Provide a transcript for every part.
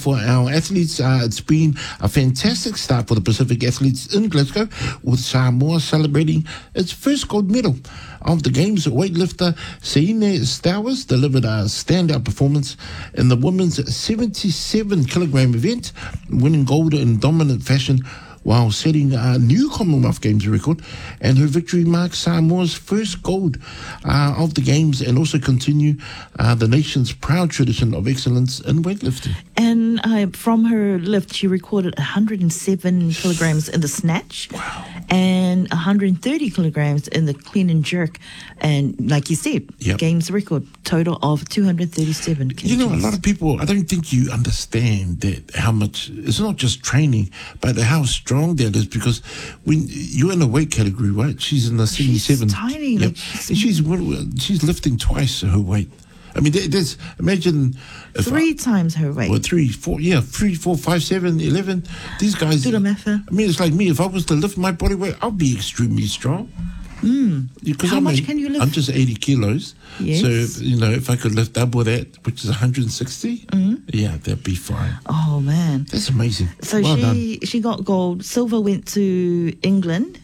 for our athletes. It's been a fantastic start for the Pacific athletes in Glasgow, with Samoa celebrating its first gold medal of the Games. Weightlifter Seine Stowers delivered a standout performance in the women's 77-kilogram event, winning gold in dominant fashion while setting a new Commonwealth Games record, and her victory marks Samoa's first gold of the Games, and also continue the nation's proud tradition of excellence in weightlifting. And from her lift, she recorded 107 kilograms in the snatch. Wow. And 130 kilograms in the clean and jerk. And like you said, Games record, total of 237 kgs. You know, a lot of people, I don't think you understand that how much, it's not just training, but how strong that is, because when you're in a weight category, right? She's in the 77. She's tiny. Yep. Like She's lifting twice her weight. I mean, there's, imagine if 3 times her weight. Well, 3, 4, 5, 7, 11. These guys. Do the math. I mean, it's like me. If I was to lift my body weight, I'll be extremely strong. How much can you lift? I'm just 80 kilos. Yes. So, if I could lift double that, which is 160, yeah, that'd be fine. Oh, man. That's amazing. So well she got gold. Silver went to England,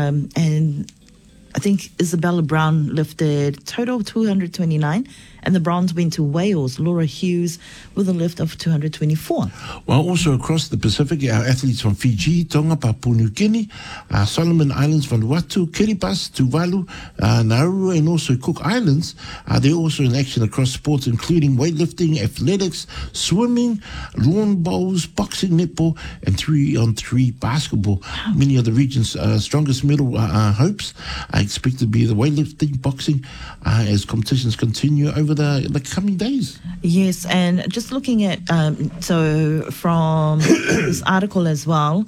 and I think Isabella Brown lifted total of 229, and the bronze went to Wales, Laura Hughes, with a lift of 224. Well, also across the Pacific, our athletes from Fiji, Tonga, Papua New Guinea, Solomon Islands, Vanuatu, Kiribati, Tuvalu, Nauru, and also Cook Islands, they're also in action across sports, including weightlifting, athletics, swimming, lawn bowls, boxing, netball, and 3-on-3 basketball. Many of the region's strongest medal hopes are expected to be the weightlifting, boxing, as competitions continue over the coming days. Yes, and just looking at, so from this article as well,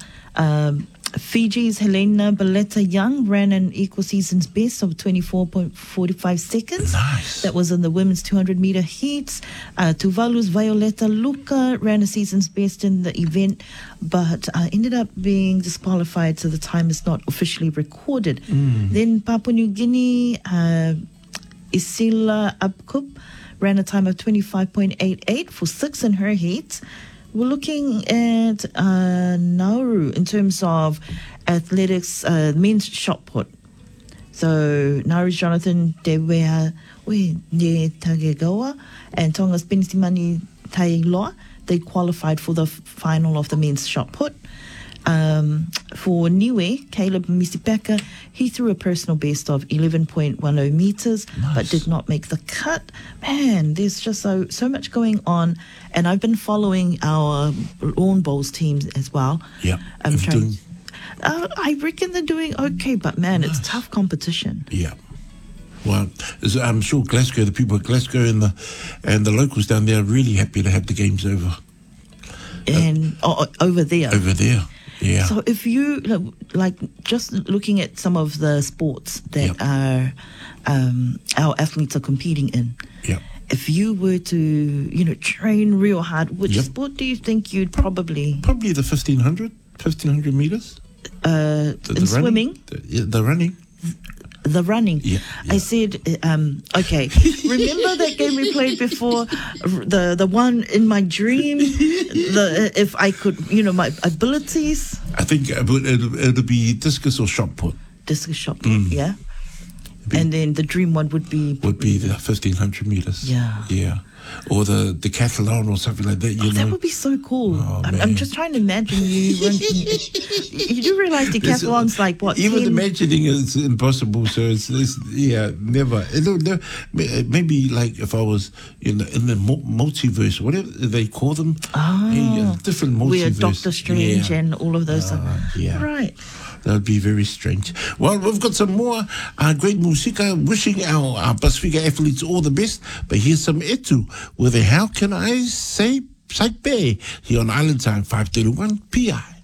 Fiji's Helena Baleta-Young ran an equal season's best of 24.45 seconds. Nice. That was in the women's 200-meter heats. Tuvalu's Violeta Luca ran a season's best in the event, but ended up being disqualified, so the time is not officially recorded. Then Papua New Guinea, Isila Abkub ran a time of 25.88 for 6 in her heats. We're looking at Nauru in terms of athletics, men's shot put. So Nauru's Jonathan Dewea Tagegawa and Tonga's Penisimani Tailoa, they qualified for the final of the men's shot put. For Niue, Caleb Misipeka, he threw a personal best of 11.10 meters, but did not make the cut. Man, there's just so much going on, and I've been following our lawn bowls teams as well. Yeah, I reckon they're doing okay, but man, it's tough competition. Yeah. Well, I'm sure Glasgow, the people of Glasgow and the locals down there are really happy to have the games over. And over there. Over there. Yeah. So if you, like, just looking at some of the sports that are our athletes are competing in, if you were to, train real hard, which sport do you think you'd probably... Probably the 1,500 meters. In swimming? The running. The running. Yeah. I said, okay, remember that game we played before, the one in my dream, if I could, my abilities? I think it'll be discus or shot put. Discus, shot put, yeah. And then the dream one would be the 1,500 meters. Yeah. Or the decathlon or something like that. That would be so cool. Oh, I'm just trying to imagine you running. You do realize decathlon's like what? Even 10? imagining is impossible. So it's never. Maybe like if I was in the multiverse, whatever they call them. Different multiverse. Where Doctor Strange and all of those. Right. That would be very strange. Well, we've got some more great musika, wishing our Pasifika athletes all the best. But here's some etu with a How Can I Say Saipe here on Island Time 531 PI.